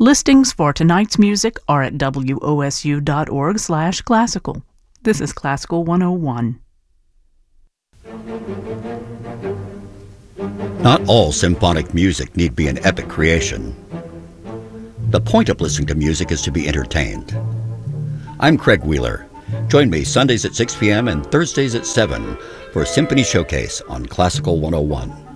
Listings for tonight's music are at wosu.org/classical. This is Classical 101. Not all symphonic music need be an epic creation. The point of listening to music is to be entertained. I'm Craig Wheeler. Join me Sundays at 6 p.m. and Thursdays at 7 for a Symphony Showcase on Classical 101.